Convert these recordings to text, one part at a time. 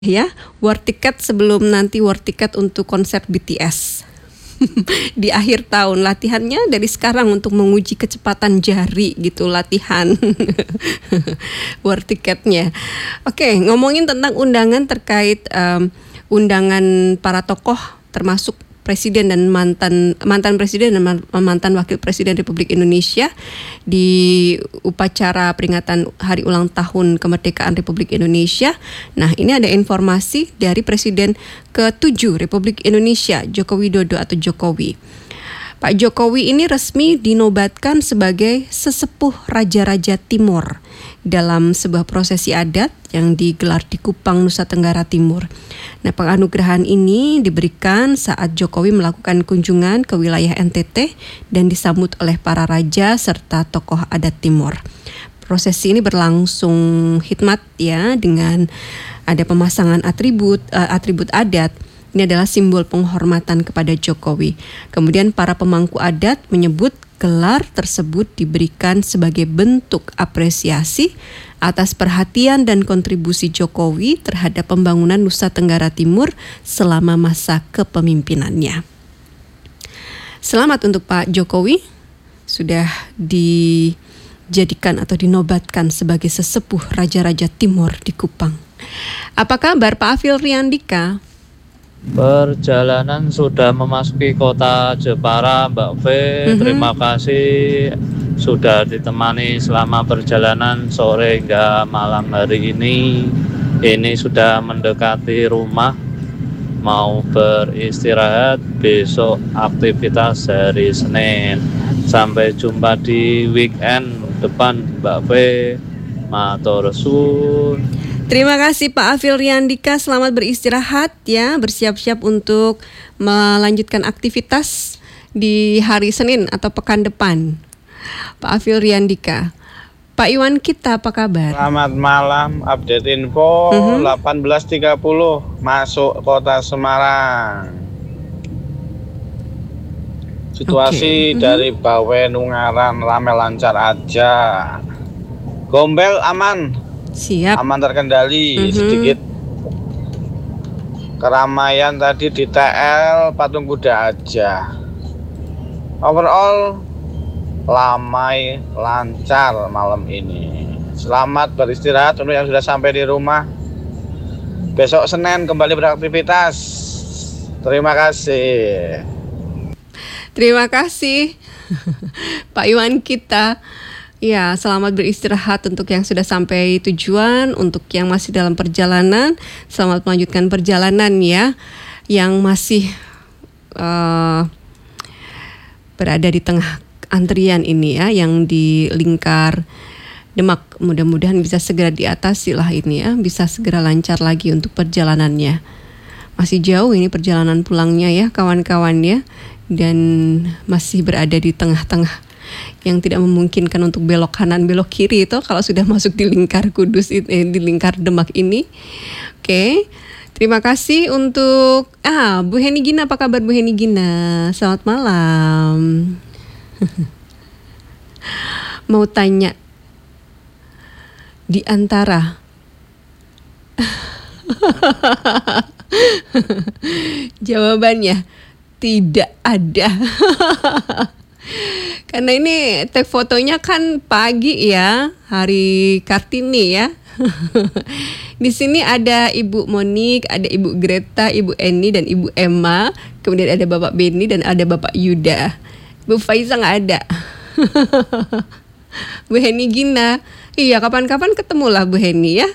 ya, war ticket sebelum nanti war ticket untuk konser BTS. Di akhir tahun latihannya dari sekarang untuk menguji kecepatan jari gitu latihan war ticketnya. Oke, ngomongin tentang undangan terkait undangan para tokoh termasuk presiden dan mantan presiden dan mantan wakil presiden Republik Indonesia di upacara peringatan hari ulang tahun kemerdekaan Republik Indonesia. Nah, ini ada informasi dari Presiden ke-7 Republik Indonesia, Joko Widodo atau Jokowi. Pak Jokowi ini resmi dinobatkan sebagai sesepuh Raja-Raja Timur dalam sebuah prosesi adat yang digelar di Kupang, Nusa Tenggara Timur. Nah, penganugerahan ini diberikan saat Jokowi melakukan kunjungan ke wilayah NTT dan disambut oleh para raja serta tokoh adat Timur. Prosesi ini berlangsung khidmat ya dengan ada pemasangan atribut adat. Ini adalah simbol penghormatan kepada Jokowi. Kemudian para pemangku adat menyebut gelar tersebut diberikan sebagai bentuk apresiasi atas perhatian dan kontribusi Jokowi terhadap pembangunan Nusa Tenggara Timur selama masa kepemimpinannya. Selamat untuk Pak Jokowi, sudah dijadikan atau dinobatkan sebagai sesepuh Raja-Raja Timur di Kupang. Apa kabar Pak Afil Riyandika? Perjalanan sudah memasuki kota Jepara, Mbak V. Terima kasih sudah ditemani selama perjalanan sore hingga malam hari ini. Ini sudah mendekati rumah, mau beristirahat, besok aktivitas hari Senin. Sampai jumpa di weekend depan, Mbak V. Matur suwun. Terima kasih Pak Afil Riyandika, selamat beristirahat ya, bersiap-siap untuk melanjutkan aktivitas di hari Senin atau pekan depan. Pak Afil Riyandika. Pak Iwan kita apa kabar? Selamat malam, update info 18.30 masuk kota Semarang. Situasi dari Bawen Ungaran rame lancar aja. Gombel aman. Siap. Aman terkendali, sedikit keramaian tadi di TL Patung Kuda aja. Overall ramai lancar malam ini. Selamat beristirahat untuk yang sudah sampai di rumah. Besok Senin kembali beraktivitas. Terima kasih. Terima kasih Pak Iwan kita. Ya, selamat beristirahat untuk yang sudah sampai tujuan, untuk yang masih dalam perjalanan, selamat melanjutkan perjalanan ya. Yang masih berada di tengah antrian ini ya, yang di lingkar Demak, mudah-mudahan bisa segera diatasi lah ini ya, bisa segera lancar lagi untuk perjalanannya. Masih jauh ini perjalanan pulangnya ya kawan-kawan ya, dan masih berada di tengah-tengah yang tidak memungkinkan untuk belok kanan belok kiri itu kalau sudah masuk di lingkar Kudus di lingkar Demak ini. Oke. Terima kasih untuk Bu Heni Gina, apa kabar Bu Heni Gina? Selamat malam. Mau tanya di antara jawabannya tidak ada. Karena ini tag fotonya kan pagi ya, hari Kartini ya. Di sini ada Ibu Monik, ada Ibu Greta, Ibu Eni dan Ibu Emma. Kemudian ada Bapak Beni dan ada Bapak Yuda. Bu Faiza nggak ada. Bu Heni Gina, iya kapan-kapan ketemulah Bu Heni ya.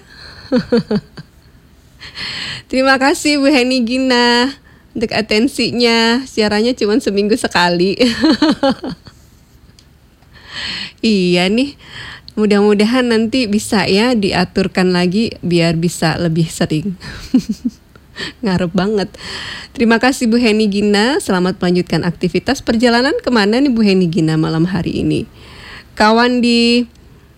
Terima kasih Bu Heni Gina untuk atensinya, siarannya cuma seminggu sekali. Iya nih, mudah-mudahan nanti bisa ya diaturkan lagi biar bisa lebih sering. Ngarep banget. Terima kasih Bu Heni Gina, selamat melanjutkan aktivitas. Perjalanan kemana nih Bu Heni Gina malam hari ini? Kawan di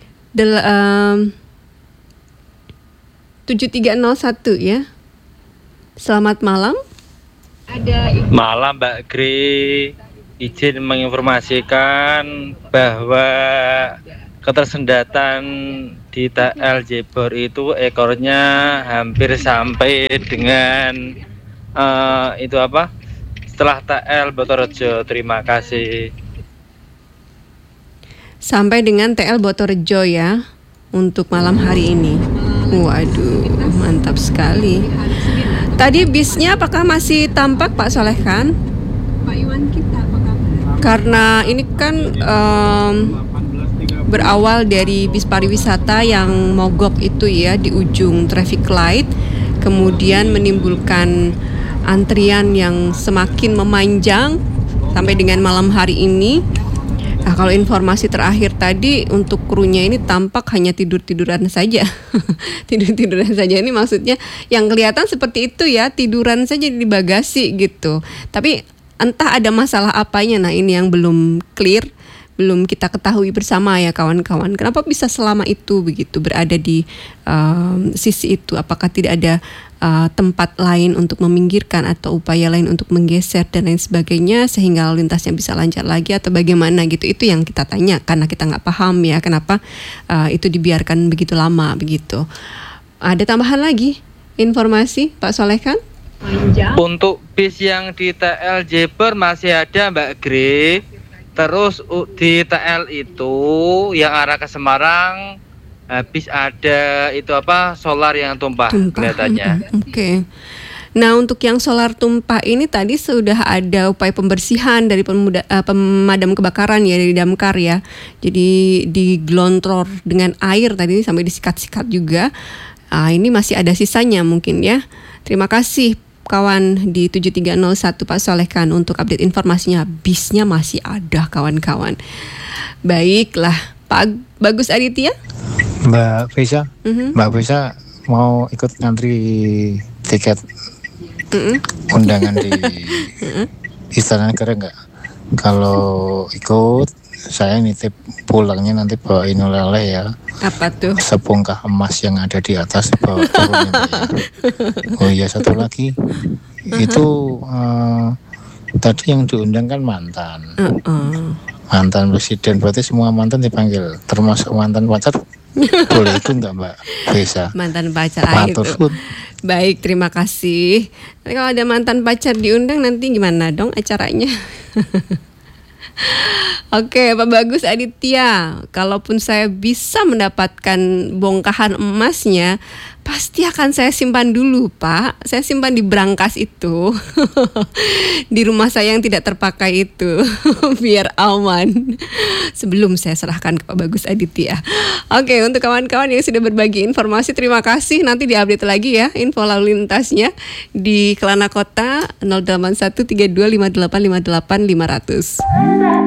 7301 ya. Selamat malam. Malam Mbak Gri, izin menginformasikan bahwa ketersendatan di TL Jebor itu ekornya hampir sampai dengan itu apa? Setelah TL Botorejo. Terima kasih. Sampai dengan TL Botorejo ya untuk malam hari ini. Waduh, mantap sekali. Tadi bisnya apakah masih tampak Pak Solehkan? Pak Iwan kita apakah? Karena ini kan berawal dari bis pariwisata yang mogok itu ya di ujung traffic light, kemudian menimbulkan antrian yang semakin memanjang sampai dengan malam hari ini. Nah, kalau informasi terakhir tadi untuk krunya ini tampak hanya tidur-tiduran saja. Tidur-tiduran saja ini maksudnya yang kelihatan seperti itu ya, tiduran saja di bagasi gitu. Tapi entah ada masalah apanya, nah ini yang belum clear, belum kita ketahui bersama ya kawan-kawan. Kenapa bisa selama itu begitu berada di sisi itu? Apakah tidak ada tempat lain untuk meminggirkan atau upaya lain untuk menggeser dan lain sebagainya sehingga lalu lintasnya bisa lancar lagi atau bagaimana gitu? Itu yang kita tanya karena kita nggak paham ya kenapa itu dibiarkan begitu lama begitu. Ada tambahan lagi informasi Pak Solehkan? Untuk bis yang di TL Jebor masih ada Mbak Gre. Terus di TL itu yang arah ke Semarang habis ada itu apa solar yang tumpah kelihatannya. Oke. Nah untuk yang solar tumpah ini tadi sudah ada upaya pembersihan dari pemadam kebakaran ya dari damkar ya. Jadi digelontor dengan air tadi sampai disikat-sikat juga. Ini masih ada sisanya mungkin ya. Terima kasih kawan di 7301 Pak Solehkan untuk update informasinya. Bisnya masih ada kawan-kawan. Baiklah Pak Bagus Aditya. Mbak Feza, Mbak Feza mau ikut ngantri tiket undangan di Istana Negara nggak? Kalau ikut, saya nitip pulangnya nanti bawain oleh-oleh ya. Apa tuh? Sebongkah emas yang ada di atas bawa turun ya. Oh iya satu lagi, itu tadi yang diundang kan mantan. Mantan presiden, berarti semua mantan dipanggil, termasuk mantan pacar. Boleh itu enggak Mbak Feza? Mantan pacar itu. Baik, terima kasih. Nanti kalau ada mantan pacar diundang nanti gimana dong acaranya? Oke, Pak Bagus Aditya, kalaupun saya bisa mendapatkan bongkahan emasnya, pasti akan saya simpan dulu, Pak. Saya simpan di brankas itu, di rumah saya yang tidak terpakai itu, biar aman. Sebelum saya serahkan ke Pak Bagus Aditya. Oke, untuk kawan-kawan yang sudah berbagi informasi, terima kasih. Nanti diupdate lagi ya info lalu lintasnya di Kelana Kota 081325858500.